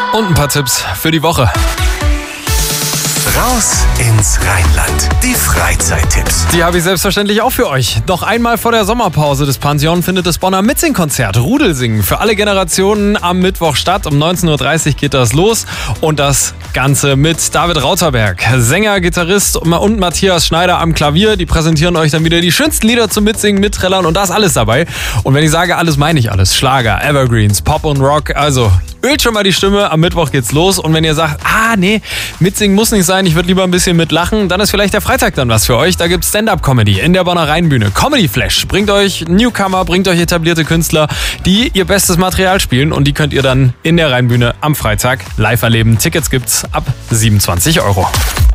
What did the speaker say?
Und ein paar Tipps für die Woche. Raus ins Rheinland. Die Freizeittipps. Die habe ich selbstverständlich auch für euch. Noch einmal vor der Sommerpause des Pension findet das Bonner Mitsingkonzert Rudelsingen für alle Generationen am Mittwoch statt. Um 19.30 Uhr geht das los. Und das Ganze mit David Rauterberg, Sänger, Gitarrist und Matthias Schneider am Klavier. Die präsentieren euch dann wieder die schönsten Lieder zum Mitsingen, Mitträllern und da ist alles dabei. Und wenn ich sage alles, meine ich alles. Schlager, Evergreens, Pop und Rock. Also ölt schon mal die Stimme, am Mittwoch geht's los. Und wenn ihr sagt, nee, mitsingen muss nicht sein, ich würde lieber ein bisschen mitlachen, dann ist vielleicht der Freitag dann was für euch. Da gibt's Stand-Up-Comedy in der Bonner Rheinbühne. Comedy Flash bringt euch Newcomer, bringt euch etablierte Künstler, die ihr bestes Material spielen und die könnt ihr dann in der Rheinbühne am Freitag live erleben. Tickets gibt's ab 27 €.